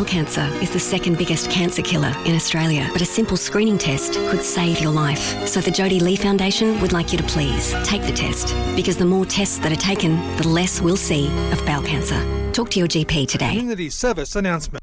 Bowel cancer is the second biggest cancer killer in Australia, but a simple screening test could save your life. So the Jodie Lee Foundation would like you to please take the test, because the more tests that are taken, the less we'll see of bowel cancer. Talk to your GP today. Community service announcement.